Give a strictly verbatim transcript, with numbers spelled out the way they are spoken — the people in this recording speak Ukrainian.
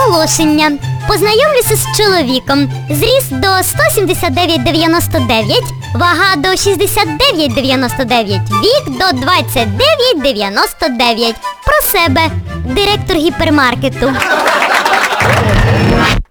Оголошення. Познайомлюся з чоловіком. Зріст до сто сімдесят дев'ять дев'яносто дев'ять, вага до шістдесят дев'ять дев'яносто дев'ять, вік до двадцять дев'ять дев'яносто дев'ять. Про себе. Директор гіпермаркету.